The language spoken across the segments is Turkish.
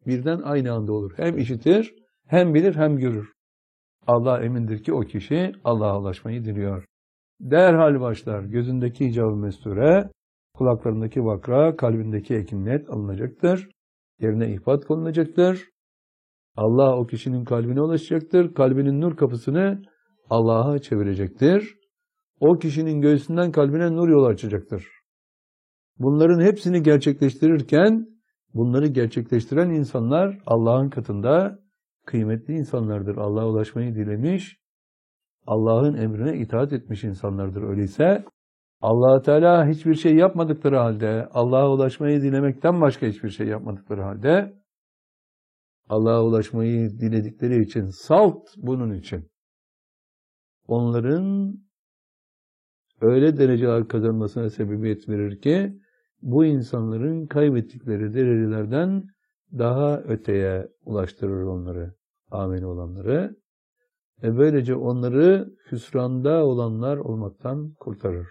birden aynı anda olur. Hem işitir, hem bilir, hem görür. Allah emindir ki o kişi Allah'a ulaşmayı diliyor. Derhal başlar gözündeki hicab-ı mesture, kulaklarındaki vakra, kalbindeki ekinnet alınacaktır. Yerine ihbat konulacaktır. Allah o kişinin kalbine ulaşacaktır. Kalbinin nur kapısını Allah'a çevirecektir. O kişinin göğsünden kalbine nur yolu açacaktır. Bunların hepsini gerçekleştirirken, bunları gerçekleştiren insanlar Allah'ın katında kıymetli insanlardır. Allah'a ulaşmayı dilemiş, Allah'ın emrine itaat etmiş insanlardır. Öyleyse Allah Teala hiçbir şey yapmadıkları halde, Allah'a ulaşmayı dilemekten başka hiçbir şey yapmadıkları halde, Allah'a ulaşmayı diledikleri için, salt bunun için, onların öyle dereceler kazanmasına sebebiyet verir ki, bu insanların kaybettikleri derecelerden daha öteye ulaştırır onları, amin olanları. Böylece onları hüsranda olanlar olmaktan kurtarır.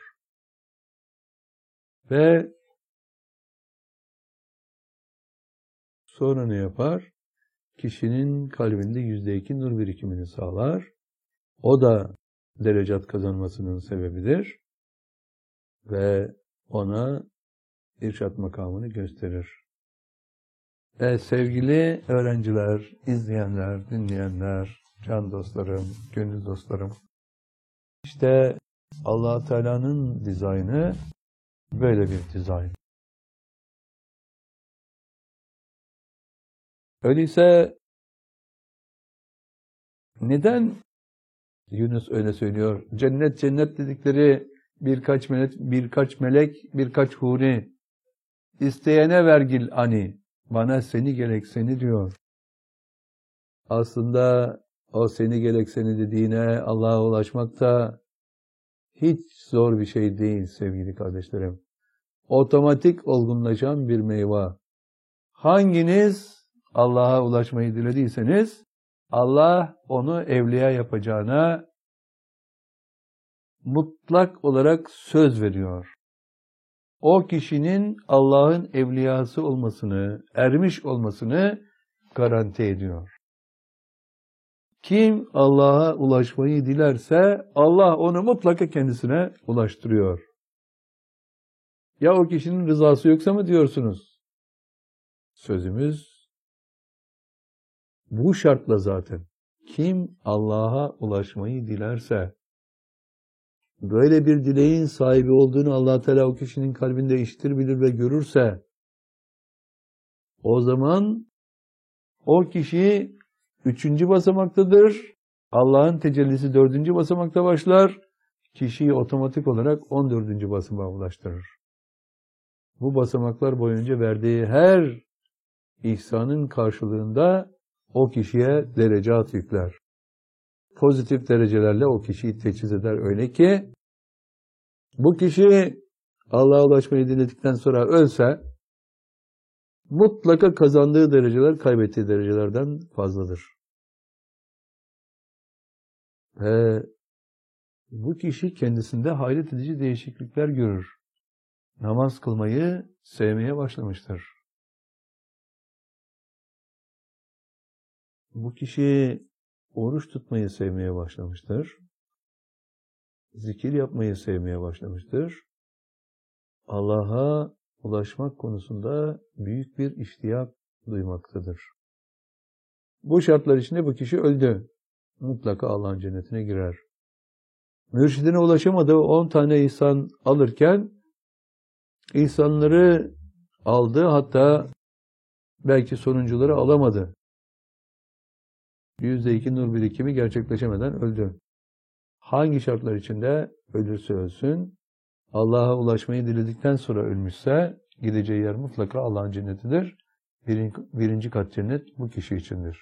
Ve sonra ne yapar? Kişinin kalbinde %2 nur birikimini sağlar. O da derecat kazanmasının sebebidir. Ve ona irşat makamını gösterir. Sevgili öğrenciler, izleyenler, dinleyenler, can dostlarım, gönül dostlarım. İşte Allah Teala'nın dizaynı böyle bir dizayn. Öyleyse neden Yunus öyle söylüyor? Cennet cennet dedikleri birkaç melek, birkaç huri. İsteyene vergil ani. Bana seni gerek seni diyor. Aslında o seni gerek seni dediğine Allah'a ulaşmak da hiç zor bir şey değil sevgili kardeşlerim. Otomatik olgunlaşan bir meyve. Hanginiz Allah'a ulaşmayı dilediyseniz Allah onu evliya yapacağına mutlak olarak söz veriyor. O kişinin Allah'ın evliyası olmasını, ermiş olmasını garanti ediyor. Kim Allah'a ulaşmayı dilerse Allah onu mutlaka kendisine ulaştırıyor. Ya o kişinin rızası yoksa mı diyorsunuz? Sözümüz bu şartla zaten. Kim Allah'a ulaşmayı dilerse, böyle bir dileğin sahibi olduğunu Allah Teala o kişinin kalbinde işitir, bilir ve görürse, o zaman o kişi 3. basamaktadır. Allah'ın tecellisi 4. basamakta başlar. Kişiyi otomatik olarak 14. basamağa ulaştırır. Bu basamaklar boyunca verdiği her ihsanın karşılığında o kişiye derecat yükler. Pozitif derecelerle o kişiyi teçhiz eder. Öyle ki bu kişi Allah'a ulaşmayı diledikten sonra ölse mutlaka kazandığı dereceler kaybettiği derecelerden fazladır. Ve bu kişi kendisinde hayret edici değişiklikler görür. Namaz kılmayı sevmeye başlamıştır. Bu kişi oruç tutmayı sevmeye başlamıştır. Zikir yapmayı sevmeye başlamıştır. Allah'a ulaşmak konusunda büyük bir iştiyak duymaktadır. Bu şartlar içinde bu kişi öldü. Mutlaka Allah'ın cennetine girer. Mürşidine ulaşamadığı 10 tane ihsan alırken ihsanları aldı, hatta belki sonuncuları alamadı. %2 nur birikimi gerçekleşemeden öldü. Hangi şartlar içinde ölürse ölsün, Allah'a ulaşmayı diledikten sonra ölmüşse gideceği yer mutlaka Allah'ın cennetidir. Birinci kat cennet bu kişi içindir.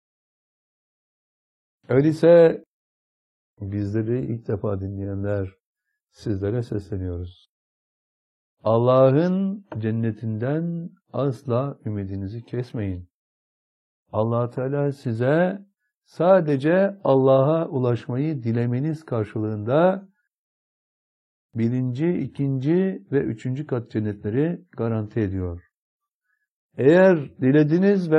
Öyleyse bizleri ilk defa dinleyenler, sizlere sesleniyoruz. Allah'ın cennetinden asla ümidinizi kesmeyin. Allah Teala size sadece Allah'a ulaşmayı dilemeniz karşılığında 1., 2. ve 3. kat cennetleri garanti ediyor. Eğer dilediniz ve